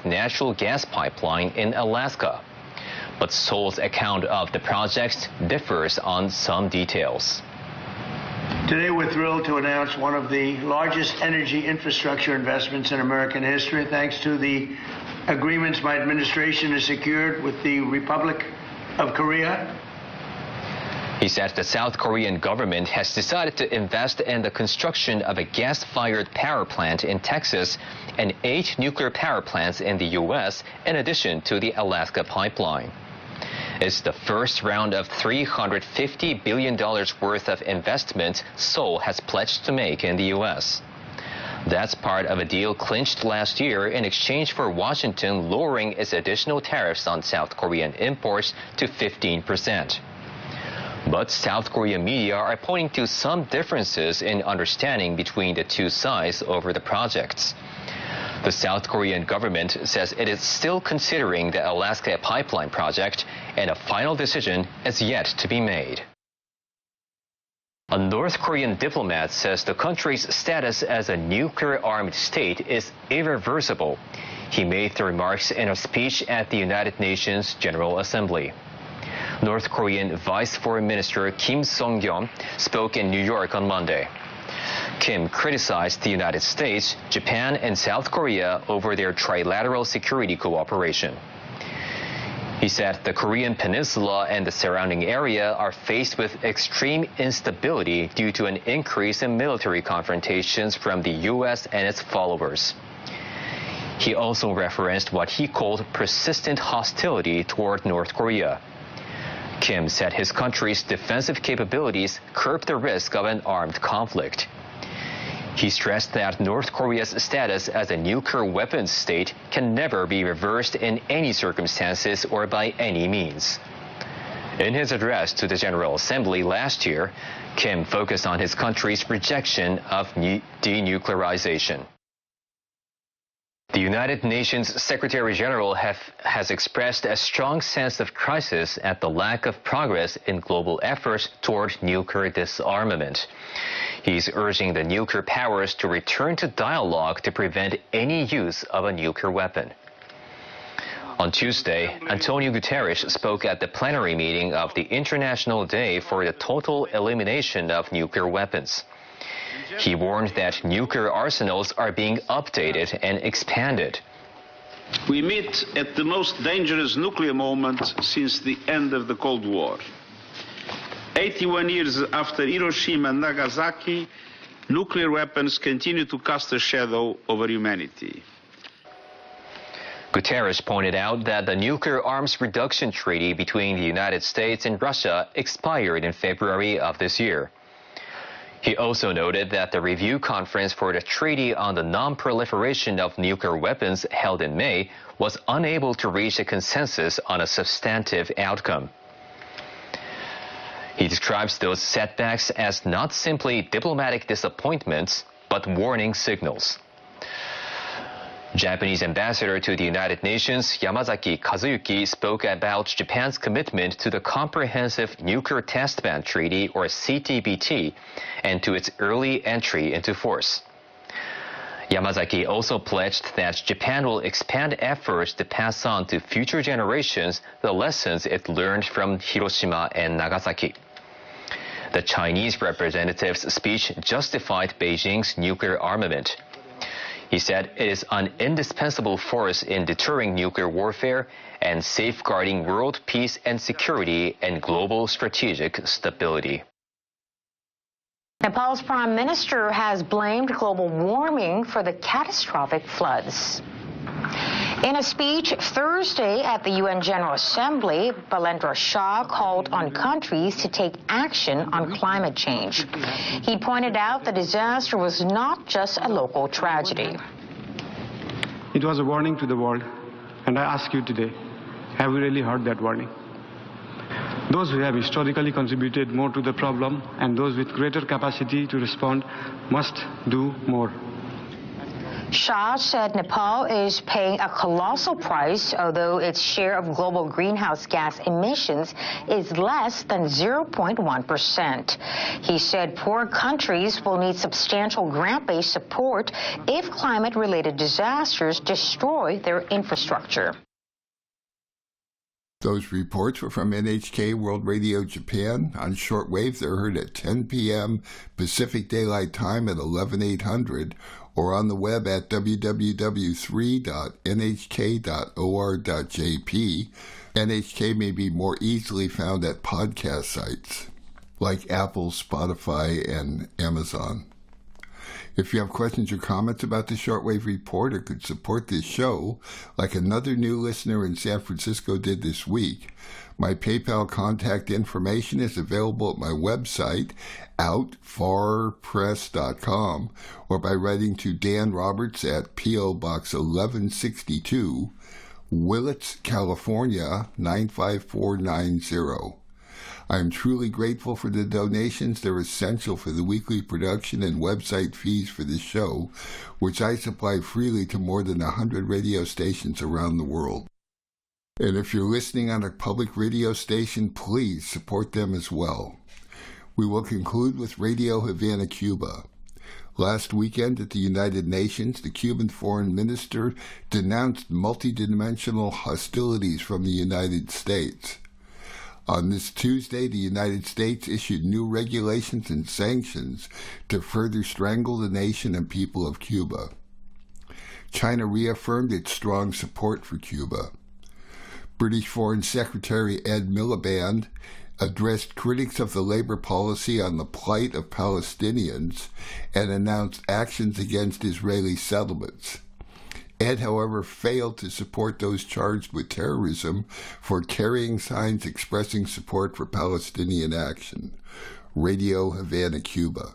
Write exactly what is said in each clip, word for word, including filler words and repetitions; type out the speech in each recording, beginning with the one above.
natural gas pipeline in Alaska. But Seoul's account of the project differs on some details. Today we're thrilled to announce one of the largest energy infrastructure investments in American history, thanks to the agreements my administration has secured with the Republic of Korea. He said the South Korean government has decided to invest in the construction of a gas-fired power plant in Texas and eight nuclear power plants in the U S in addition to the Alaska pipeline. It's the first round of three hundred fifty billion dollars worth of investment Seoul has pledged to make in the U S. That's part of a deal clinched last year in exchange for Washington lowering its additional tariffs on South Korean imports to fifteen percent. But South Korean media are pointing to some differences in understanding between the two sides over the projects. The South Korean government says it is still considering the Alaska pipeline project, and a final decision is yet to be made. A North Korean diplomat says the country's status as a nuclear-armed state is irreversible. He made the remarks in a speech at the United Nations General Assembly. North Korean Vice Foreign Minister Kim Song-kyun spoke in New York on Monday. Kim criticized the United States, Japan, and South Korea over their trilateral security cooperation. He said the Korean Peninsula and the surrounding area are faced with extreme instability due to an increase in military confrontations from the U S and its followers. He also referenced what he called persistent hostility toward North Korea. Kim said his country's defensive capabilities curb the risk of an armed conflict. He stressed that North Korea's status as a nuclear weapons state can never be reversed in any circumstances or by any means. In his address to the General Assembly last year, Kim focused on his country's rejection of denuclearization. The United Nations Secretary General have, has expressed a strong sense of crisis at the lack of progress in global efforts toward nuclear disarmament. He's urging the nuclear powers to return to dialogue to prevent any use of a nuclear weapon. On Tuesday, Antonio Guterres spoke at the plenary meeting of the International Day for the Total Elimination of Nuclear Weapons. He warned that nuclear arsenals are being updated and expanded. We meet at the most dangerous nuclear moment since the end of the Cold War. eighty-one years after Hiroshima and Nagasaki, nuclear weapons continue to cast a shadow over humanity. Guterres pointed out that the Nuclear Arms Reduction Treaty between the United States and Russia expired in February of this year. He also noted that the review conference for the Treaty on the Non-Proliferation of Nuclear Weapons held in May was unable to reach a consensus on a substantive outcome. He describes those setbacks as not simply diplomatic disappointments, but warning signals. Japanese ambassador to the United Nations, Yamazaki Kazuyuki, spoke about Japan's commitment to the Comprehensive Nuclear Test Ban Treaty, or C T B T, and to its early entry into force. Yamazaki also pledged that Japan will expand efforts to pass on to future generations the lessons it learned from Hiroshima and Nagasaki. The Chinese representative's speech justified Beijing's nuclear armament. He said it is an indispensable force in deterring nuclear warfare and safeguarding world peace and security and global strategic stability. Nepal's prime minister has blamed global warming for the catastrophic floods. In a speech Thursday at the U N General Assembly, Balendra Shah called on countries to take action on climate change. He pointed out the disaster was not just a local tragedy. It was a warning to the world, and I ask you today, have we really heard that warning? Those who have historically contributed more to the problem and those with greater capacity to respond must do more. Shah said Nepal is paying a colossal price, although its share of global greenhouse gas emissions is less than zero point one percent. He said poor countries will need substantial grant-based support if climate-related disasters destroy their infrastructure. Those reports were from N H K World Radio Japan. On shortwave, they're heard at ten p.m. Pacific Daylight Time at eleven eight hundred, or on the web at w w w dot three dot n h k dot o r dot j p. N H K may be more easily found at podcast sites like Apple, Spotify, and Amazon. If you have questions or comments about the Shortwave Report or could support this show, like another new listener in San Francisco did this week, my PayPal contact information is available at my website, out far press dot com, or by writing to Dan Roberts at P O Box eleven sixty-two, Willits, California, nine five four nine zero. I am truly grateful for the donations. They're essential for the weekly production and website fees for this show, which I supply freely to more than one hundred radio stations around the world. And if you're listening on a public radio station, please support them as well. We will conclude with Radio Havana, Cuba. Last weekend at the United Nations, the Cuban foreign minister denounced multidimensional hostilities from the United States. On this Tuesday, the United States issued new regulations and sanctions to further strangle the nation and people of Cuba. China reaffirmed its strong support for Cuba. British Foreign Secretary Ed Miliband addressed critics of the Labour policy on the plight of Palestinians and announced actions against Israeli settlements. Ed, however, failed to support those charged with terrorism for carrying signs expressing support for Palestinian action. Radio Havana, Cuba.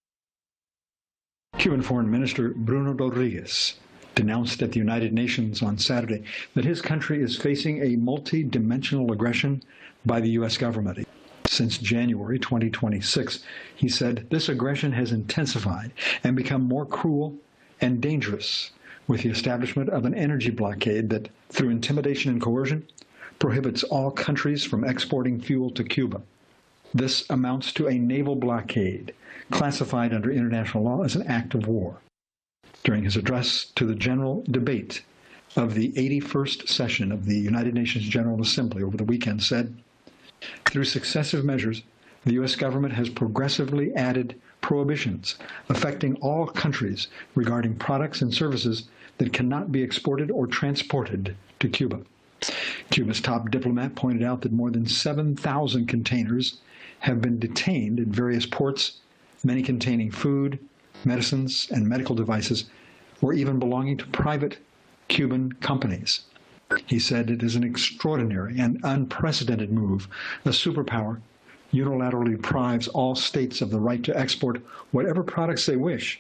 Cuban Foreign Minister Bruno Rodriguez denounced at the United Nations on Saturday that his country is facing a multi-dimensional aggression by the U S government. Since January twenty twenty-six, he said this aggression has intensified and become more cruel and dangerous with the establishment of an energy blockade that, through intimidation and coercion, prohibits all countries from exporting fuel to Cuba. This amounts to a naval blockade, classified under international law as an act of war. During his address to the general debate of the eighty-first session of the United Nations General Assembly over the weekend said, through successive measures, the U S government has progressively added prohibitions affecting all countries regarding products and services that cannot be exported or transported to Cuba. Cuba's top diplomat pointed out that more than seven thousand containers have been detained at various ports, many containing food, medicines, and medical devices, or even belonging to private Cuban companies. He said it is an extraordinary and unprecedented move. A superpower unilaterally deprives all states of the right to export whatever products they wish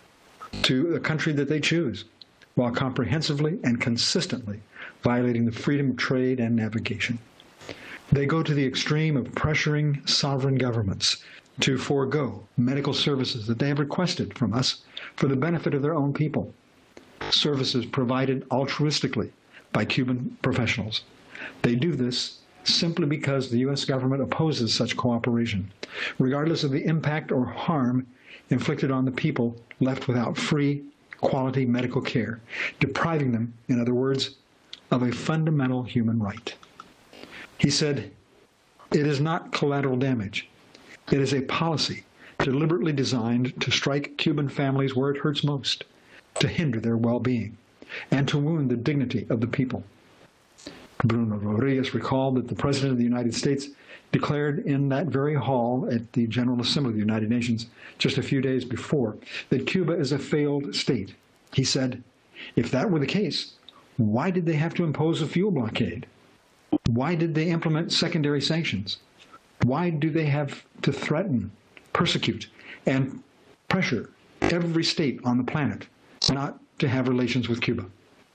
to the country that they choose, while comprehensively and consistently violating the freedom of trade and navigation. They go to the extreme of pressuring sovereign governments to forego medical services that they have requested from us for the benefit of their own people, services provided altruistically by Cuban professionals. They do this simply because the U S government opposes such cooperation, regardless of the impact or harm inflicted on the people left without free, quality medical care, depriving them, in other words, of a fundamental human right. He said, it is not collateral damage. It is a policy deliberately designed to strike Cuban families where it hurts most, to hinder their well-being, and to wound the dignity of the people. Bruno Rodriguez recalled that the President of the United States declared in that very hall at the General Assembly of the United Nations just a few days before that Cuba is a failed state. He said, if that were the case, why did they have to impose a fuel blockade? Why did they implement secondary sanctions? Why do they have to threaten, persecute, and pressure every state on the planet not to have relations with Cuba?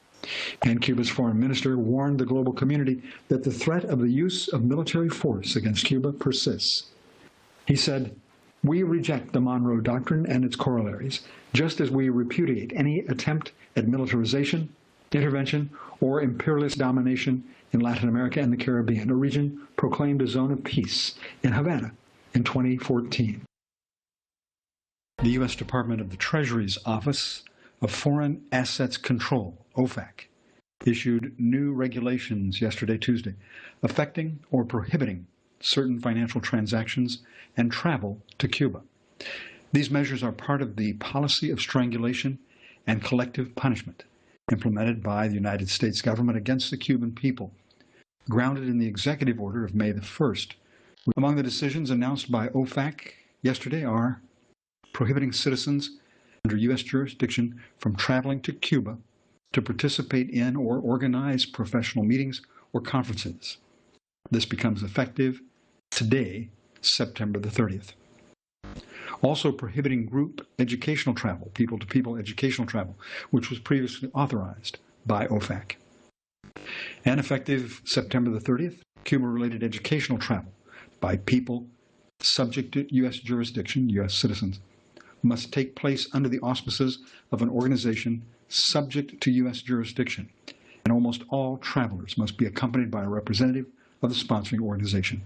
And Cuba's foreign minister warned the global community that the threat of the use of military force against Cuba persists. He said, We reject the Monroe Doctrine and its corollaries, just as we repudiate any attempt at militarization, intervention, or imperialist domination in Latin America and the Caribbean, a region proclaimed a zone of peace in Havana in twenty fourteen. The U S Department of the Treasury's Office of Foreign Assets Control, O F A C, issued new regulations yesterday, Tuesday, affecting or prohibiting certain financial transactions and travel to Cuba. These measures are part of the policy of strangulation and collective punishment implemented by the United States government against the Cuban people, grounded in the executive order of May the first. Among the decisions announced by O F A C yesterday are prohibiting citizens under U S jurisdiction from traveling to Cuba to participate in or organize professional meetings or conferences. This becomes effective today, September the thirtieth. Also prohibiting group educational travel, people-to-people educational travel, which was previously authorized by O F A C. And effective September the thirtieth, Cuba-related educational travel by people subject to U S jurisdiction, U S citizens, must take place under the auspices of an organization subject to U S jurisdiction, and almost all travelers must be accompanied by a representative of the sponsoring organization.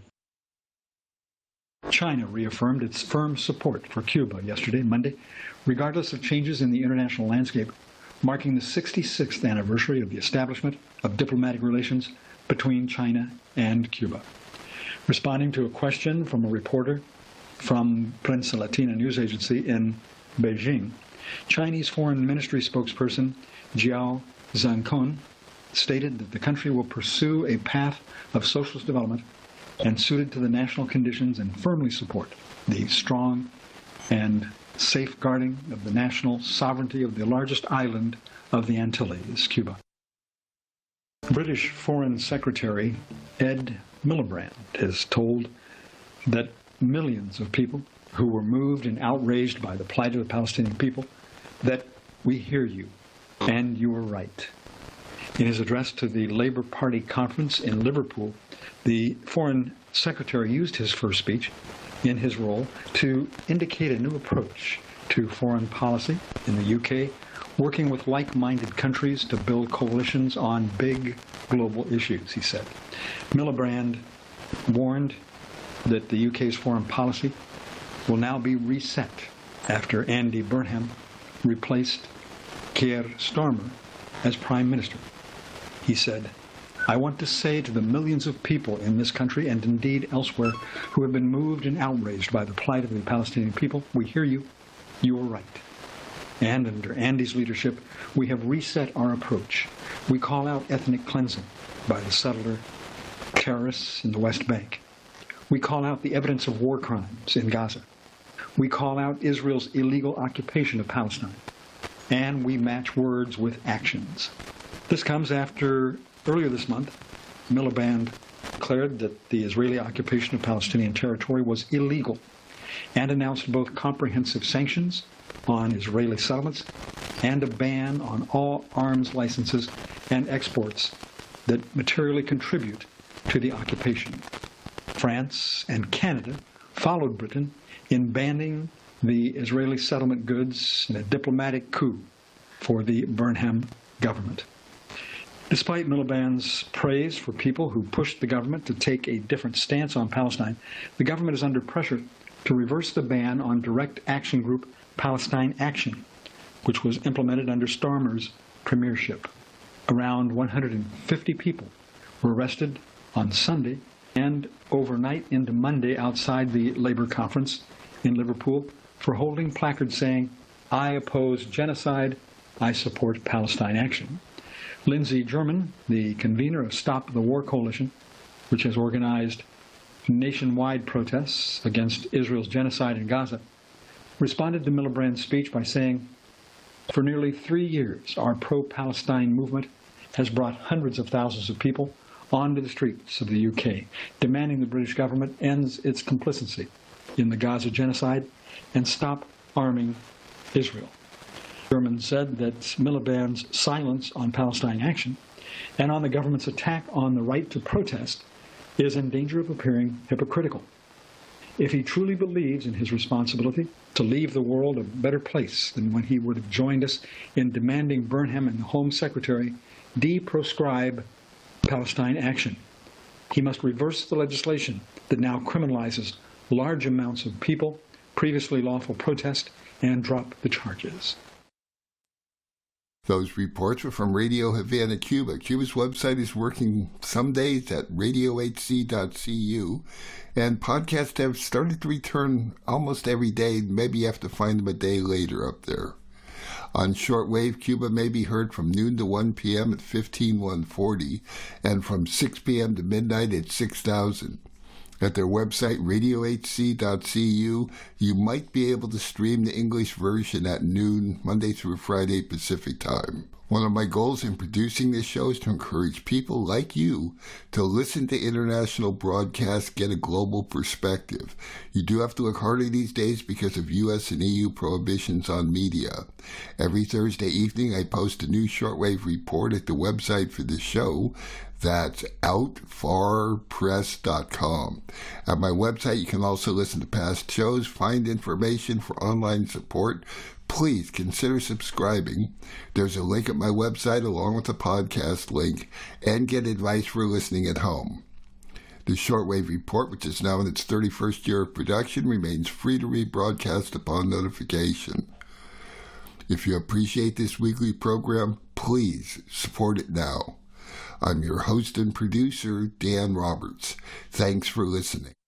China reaffirmed its firm support for Cuba yesterday, Monday, regardless of changes in the international landscape, marking the sixty-sixth anniversary of the establishment of diplomatic relations between China and Cuba. Responding to a question from a reporter from Prensa Latina news agency in Beijing, Chinese Foreign Ministry spokesperson Jiao Zhankun stated that the country will pursue a path of socialist development and suited to the national conditions and firmly support the strong and safeguarding of the national sovereignty of the largest island of the Antilles, Cuba. British Foreign Secretary Ed Miliband has told that millions of people who were moved and outraged by the plight of the Palestinian people that we hear you and you are right. In his address to the Labour Party conference in Liverpool, the Foreign Secretary used his first speech in his role to indicate a new approach to foreign policy in the U K, working with like-minded countries to build coalitions on big global issues, he said. Miliband warned that the U K's foreign policy will now be reset after Andy Burnham replaced Keir Starmer as Prime Minister. He said, "I want to say to the millions of people in this country and indeed elsewhere who have been moved and outraged by the plight of the Palestinian people, we hear you, you are right. And under Andy's leadership, we have reset our approach. We call out ethnic cleansing by the settler terrorists in the West Bank. We call out the evidence of war crimes in Gaza. We call out Israel's illegal occupation of Palestine. And we match words with actions." This comes after, earlier this month, Miliband declared that the Israeli occupation of Palestinian territory was illegal and announced both comprehensive sanctions on Israeli settlements and a ban on all arms licenses and exports that materially contribute to the occupation. France and Canada followed Britain in banning the Israeli settlement goods in a diplomatic coup for the Burnham government. Despite Miliband's praise for people who pushed the government to take a different stance on Palestine, the government is under pressure to reverse the ban on direct action group Palestine Action, which was implemented under Starmer's premiership. Around one hundred fifty people were arrested on Sunday and overnight into Monday outside the Labour conference in Liverpool for holding placards saying, "I oppose genocide, I support Palestine Action." Lindsey German, the convener of Stop the War Coalition, which has organized nationwide protests against Israel's genocide in Gaza, responded to Miliband's speech by saying, "For nearly three years, our pro-Palestine movement has brought hundreds of thousands of people onto the streets of the U K, demanding the British government ends its complicity in the Gaza genocide and stop arming Israel." German said that Miliband's silence on Palestine Action and on the government's attack on the right to protest is in danger of appearing hypocritical. If he truly believes in his responsibility to leave the world a better place than when he would have joined us in demanding Burnham and the Home Secretary de-proscribe Palestine action, he must reverse the legislation that now criminalizes large amounts of people, previously lawful protest, and drop the charges. Those reports were from Radio Havana, Cuba. Cuba's website is working some days at radio h c dot c u, and podcasts have started to return almost every day. Maybe you have to find them a day later up there. On shortwave, Cuba may be heard from noon to one p.m. at fifteen one forty, and from six p.m. to midnight at six thousand. At their website, radio h c dot c u, you might be able to stream the English version at noon, Monday through Friday Pacific Time. One of my goals in producing this show is to encourage people like you to listen to international broadcasts, get a global perspective. You do have to look harder these days because of U S and E U prohibitions on media. Every Thursday evening, I post a new shortwave report at the website for the show. That's out far press dot com. At my website, you can also listen to past shows, find information for online support. Please consider subscribing. There's a link at my website along with the podcast link, and get advice for listening at home. The Shortwave Report, which is now in its thirty-first year of production, remains free to rebroadcast upon notification. If you appreciate this weekly program, please support it now. I'm your host and producer, Dan Roberts. Thanks for listening.